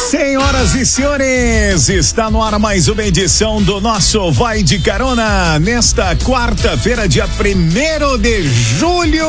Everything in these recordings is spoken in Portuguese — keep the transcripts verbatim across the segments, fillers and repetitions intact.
Senhoras e senhores, está no ar mais uma edição do nosso Vai de Carona, nesta quarta-feira, dia primeiro de julho.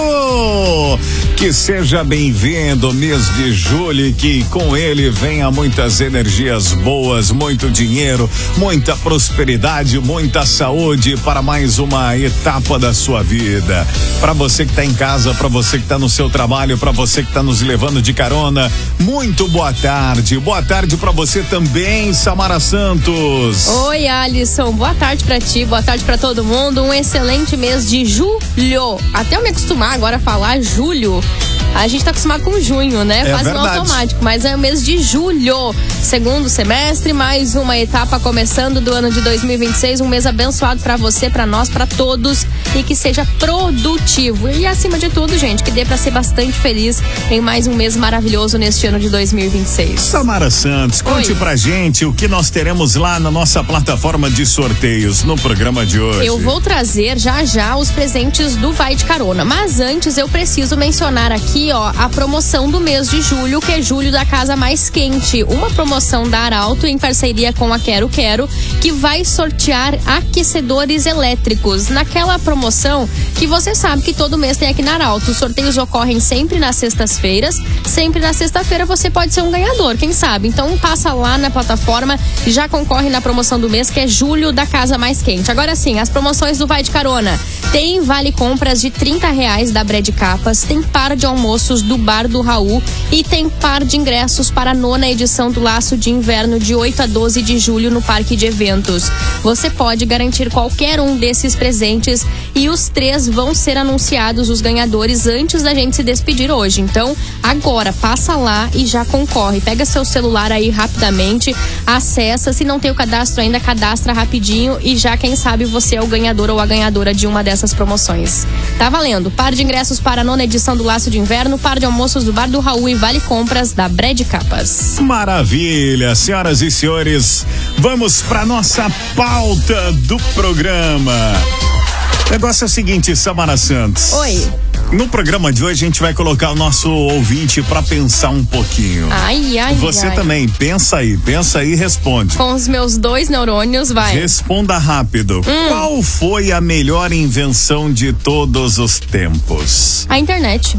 Que seja bem-vindo, mês de julho, e que com ele venha muitas energias boas, muito dinheiro, muita prosperidade, muita saúde para mais uma etapa da sua vida. Para você que está em casa, para você que está no seu trabalho, para você que está nos levando de carona, muito boa tarde. Boa tarde para você também, Samara Santos. Oi, Alisson. Boa tarde para ti, boa tarde para todo mundo. Um excelente mês de julho. Até eu me acostumar agora a falar julho. A gente tá acostumado com junho, né? É Quase no automático, mas é o mês de julho. Segundo semestre, mais uma etapa começando do ano de dois mil e vinte e seis. Um mês abençoado pra você, pra nós, pra todos. E que seja produtivo. E acima de tudo, gente, que dê pra ser bastante feliz em mais um mês maravilhoso neste ano de dois mil e vinte e seis. Samara Santos, conte Oi. pra gente o que nós teremos lá na nossa plataforma de sorteios no programa de hoje. Eu vou trazer já já os presentes do Vai de Carona. Mas antes eu preciso mencionar aqui Aqui, ó, a promoção do mês de julho, que é julho da casa mais quente. Uma promoção da Arauto em parceria com a Quero Quero, que vai sortear aquecedores elétricos. Naquela promoção que você sabe que todo mês tem aqui na Arauto. Os sorteios ocorrem sempre nas sextas-feiras. Sempre na sexta-feira você pode ser um ganhador, quem sabe? Então passa lá na plataforma e já concorre na promoção do mês, que é julho da casa mais quente. Agora sim, as promoções do Vai de Carona. Tem vale compras de trinta reais da Bread Capas, tem par de almoços do Bar do Raul e tem par de ingressos para a nona edição do Laço de Inverno de oito a doze de julho no Parque de Eventos. Você pode garantir qualquer um desses presentes e os três vão ser anunciados, os ganhadores, antes da gente se despedir hoje. Então, agora, passa lá e já concorre. Pega seu celular aí rapidamente, acessa. Se não tem o cadastro ainda, cadastra rapidinho e já, quem sabe, você é o ganhador ou a ganhadora de uma dessas promoções. Tá valendo. Par de ingressos para a nona edição do Laço de Inverno, par de almoços do Bar do Raul e vale compras da Bread Capas. Maravilha, senhoras e senhores, vamos para nossa pauta do programa. O negócio é o seguinte, Samara Santos. Oi. No programa de hoje a gente vai colocar o nosso ouvinte para pensar um pouquinho. Ai, ai, Você ai. também, pensa aí, pensa aí e responde. Com os meus dois neurônios, vai. Responda rápido. Hum. Qual foi a melhor invenção de todos os tempos? A internet.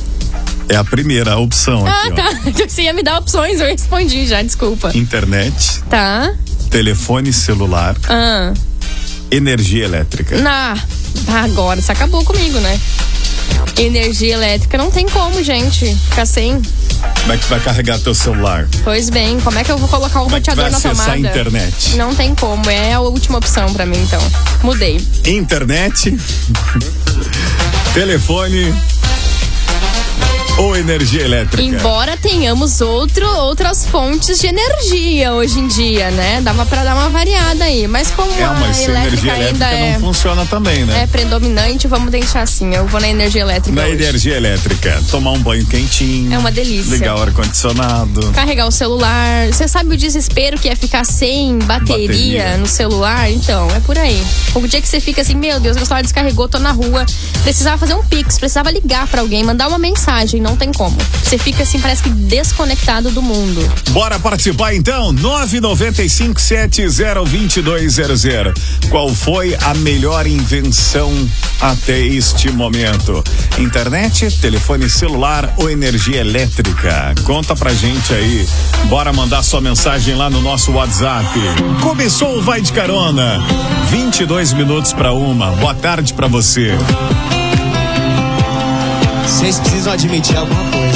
É a primeira opção ah, aqui, tá. ó. Você ia me dar opções, eu respondi já, desculpa. Internet. Tá. Telefone celular. Ah. Energia elétrica. Ah, agora você acabou comigo, né? Energia elétrica não tem como, gente, ficar sem. Como é que vai carregar teu celular? Pois bem, como é que eu vou colocar um roteador na tomada? Vai acessar a internet? Não tem como, é a última opção pra mim, então. Mudei. Internet, telefone ou energia elétrica? Embora tenhamos outro, outras fontes de energia hoje em dia, né? Dava pra dar uma variada aí, mas como é, mas a elétrica, energia elétrica ainda não é, funciona também, né? É predominante, vamos deixar assim, eu vou na energia elétrica Na hoje. energia elétrica, tomar um banho quentinho. É uma delícia. Ligar o ar-condicionado. Carregar o celular. Você sabe o desespero que é ficar sem bateria, bateria no celular? Então, é por aí. O dia que você fica assim, meu Deus, meu celular descarregou, tô na rua, precisava fazer um pix, precisava ligar pra alguém, mandar uma mensagem, não tem como. Você fica assim, parece que desconectado do mundo. Bora participar então? nove nove cinco sete zero dois dois zero zero. Qual foi a melhor invenção até este momento? Internet, telefone celular ou energia elétrica? Conta pra gente aí. Bora mandar sua mensagem lá no nosso WhatsApp. Começou o Vai de Carona. vinte e dois minutos para uma. Boa tarde pra você. Vocês precisam admitir alguma coisa.